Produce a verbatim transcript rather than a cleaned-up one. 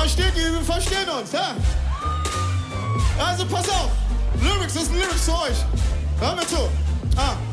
Versteht ihr? Wir verstehen uns, ja? Also pass auf. Lyrics, das ist ein Lyrics für euch. Hör mir zu. Ah.